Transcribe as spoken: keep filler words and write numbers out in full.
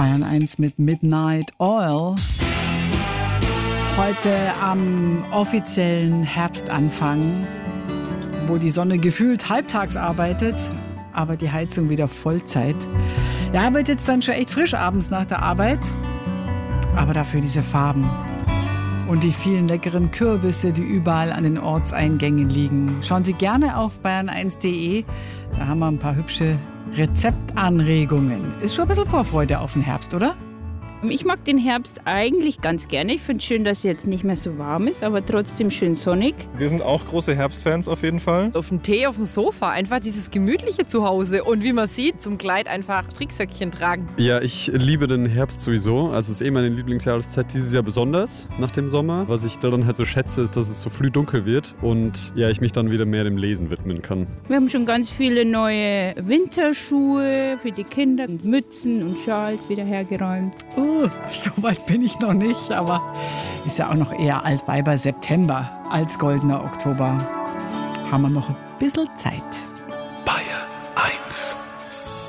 Bayern eins mit Midnight Oil. Heute am offiziellen Herbstanfang, wo die Sonne gefühlt halbtags arbeitet, aber die Heizung wieder Vollzeit. Ihr arbeitet jetzt dann schon echt frisch abends nach der Arbeit, aber dafür diese Farben und die vielen leckeren Kürbisse, die überall an den Ortseingängen liegen. Schauen Sie gerne auf bayern eins punkt de, da haben wir ein paar hübsche Rezeptanregungen. Ist schon ein bisschen Vorfreude auf den Herbst, oder? Ich mag den Herbst eigentlich ganz gerne. Ich finde es schön, dass es jetzt nicht mehr so warm ist, aber trotzdem schön sonnig. Wir sind auch große Herbstfans auf jeden Fall. Auf dem Tee, auf dem Sofa, einfach dieses gemütliche Zuhause. Und wie man sieht, zum Kleid einfach Stricksöckchen tragen. Ja, ich liebe den Herbst sowieso. Also es ist eh meine Lieblingsjahreszeit dieses Jahr besonders nach dem Sommer. Was ich daran halt so schätze, ist, dass es so früh dunkel wird und ja, ich mich dann wieder mehr dem Lesen widmen kann. Wir haben schon ganz viele neue Winterschuhe für die Kinder und Mützen und Schals wieder hergeräumt. Uh, so weit bin ich noch nicht, aber ist ja auch noch eher Altweiber September als goldener Oktober. Haben wir noch ein bisschen Zeit.